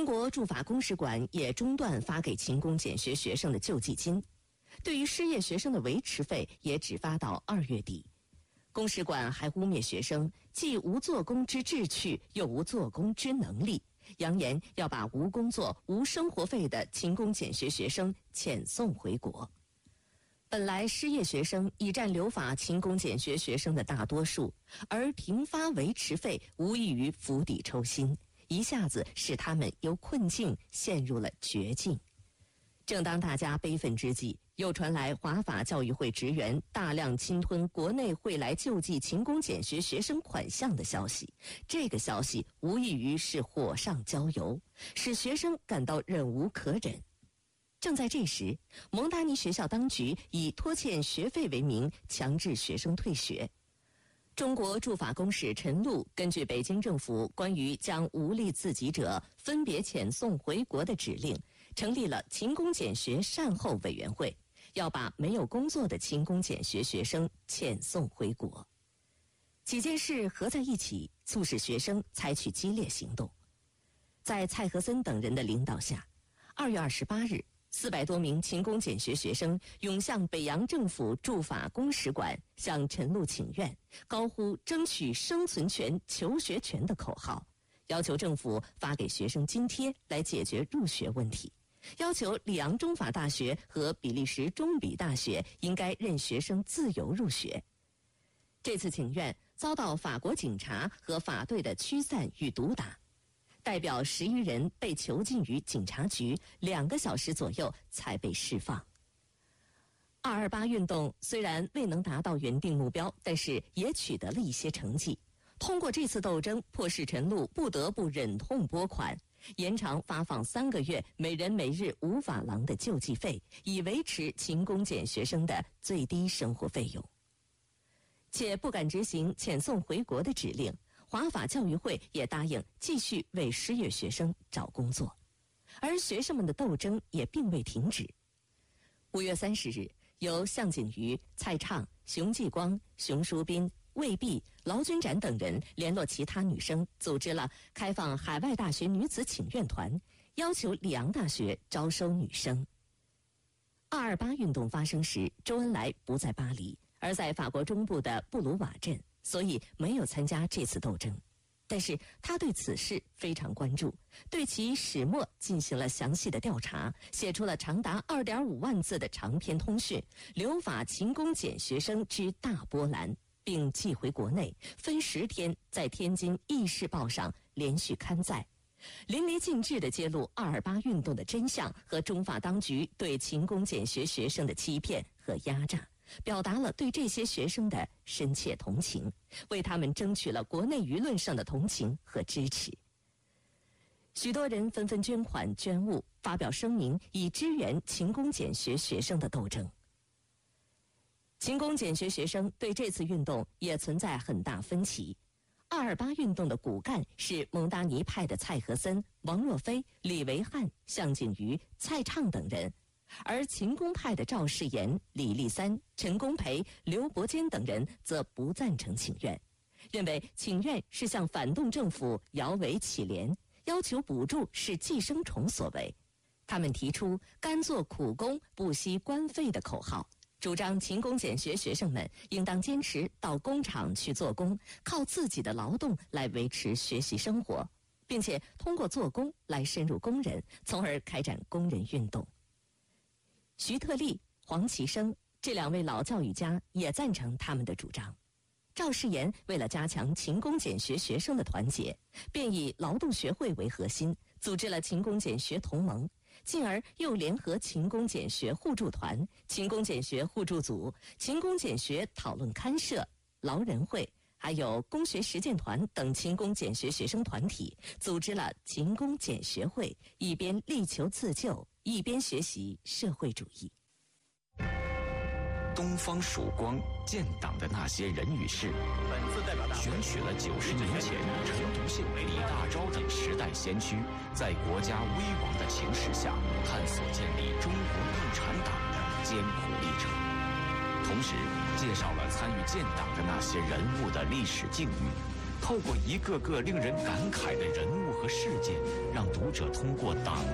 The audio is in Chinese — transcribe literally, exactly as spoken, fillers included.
国驻法公使馆也中断发给勤工俭学学生的救济金，对于失业学生的维持费也只发到二月底。公使馆还污蔑学生既无做工之志趣，又无做工之能力，扬言要把无工作、无生活费的勤工俭学学生遣送回国。本来失业学生已占留法勤工俭学学生的大多数，而停发维持费无异于釜底抽薪，一下子使他们由困境陷入了绝境。正当大家悲愤之际，又传来华法教育会职员大量侵吞国内汇来救济勤工俭学学生款项的消息。这个消息无异于是火上浇油，使学生感到忍无可忍。正在这时，蒙达尼学校当局以拖欠学费为名强制学生退学。中国驻法公使陈露根据北京政府关于将无力自给者分别遣送回国的指令，成立了勤工俭学善后委员会，要把没有工作的勤工俭学学生遣送回国。几件事合在一起，促使学生采取激烈行动。在蔡和森等人的领导下，二月二十八日，四百多名勤工俭学学生涌向北洋政府驻法公使馆，向陈露请愿，高呼争取生存权、求学权的口号，要求政府发给学生津贴来解决入学问题，要求里昂中法大学和比利时中比大学应该任学生自由入学。这次请愿遭到法国警察和法队的驱散与毒打，代表十余人被囚禁于警察局，两个小时左右才被释放。二二八运动虽然未能达到原定目标，但是也取得了一些成绩。通过这次斗争，迫使陈露不得不忍痛拨款，延长发放三个月每人每日五法郎的救济费，以维持勤工俭学生的最低生活费用。且不敢执行遣送回国的指令，华法教育会也答应继续为失业学生找工作，而学生们的斗争也并未停止。五月三十日，由向景瑜、蔡畅、熊继光、熊淑斌、魏碧、劳军展等人联络其他女生，组织了开放海外大学女子请愿团，要求里昂大学招收女生。二二八运动发生时，周恩来不在巴黎，而在法国中部的布鲁瓦镇，所以没有参加这次斗争。但是他对此事非常关注，对其始末进行了详细的调查，写出了长达 二点五万字的长篇通讯《留法勤工俭学生之大波澜》，并寄回国内，分十天在天津《议事报》上连续刊载，淋漓尽致地揭露二二八运动的真相和中法当局对勤工俭学学生的欺骗和压榨，表达了对这些学生的深切同情，为他们争取了国内舆论上的同情和支持。许多人纷纷捐款捐物，发表声明，以支援勤工俭学学生的斗争。勤工俭学学生对这次运动也存在很大分歧。二二八运动的骨干是蒙达尼派的蔡和森、王若飞、李维汉、向景瑜、蔡畅等人，而勤工派的赵世炎、李立三、陈公培、刘伯坚等人则不赞成请愿，认为请愿是向反动政府摇尾乞怜，要求补助是寄生虫所为。他们提出甘做苦工不惜官费的口号，主张勤工俭学学生们应当坚持到工厂去做工，靠自己的劳动来维持学习生活，并且通过做工来深入工人，从而开展工人运动。徐特立、黄其生这两位老教育家也赞成他们的主张。赵世炎为了加强勤工俭学学生的团结，便以劳动学会为核心，组织了勤工俭学同盟，进而又联合勤工俭学互助团、勤工俭学互助组、勤工俭学讨论刊社、劳人会，还有工学实践团等勤工俭学学生团体，组织了勤工俭学会，一边力求自救，一边学习社会主义。 东方曙光，建党的那些人与事， 本次代表大会选取了九十年前陈独秀、李大钊等时代先驱，在国家危亡的情势下，探索建立中国共产党的艰苦历程，同时介绍了参与建党的那些人物的历史境遇， 透过一个个令人感慨的人物和事件，让读者通过党